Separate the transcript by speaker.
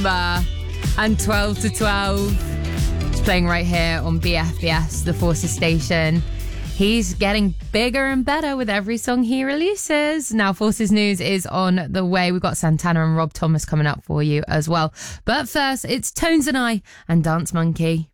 Speaker 1: And 12 to 12. It's playing right here on BFBS, the Forces station. He's getting bigger and better with every song he releases. Now, Forces News is on the way. We've got Santana and Rob Thomas coming up for you as well. But first, it's Tones and I and Dance Monkey.